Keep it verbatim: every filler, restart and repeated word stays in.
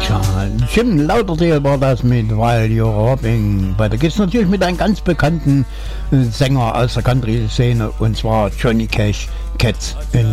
Tja, Jim Lauderdale war das mit While You're Hopping. Weiter geht's natürlich mit einem ganz bekannten Sänger aus der Country-Szene, und zwar Johnny Cash, Cats in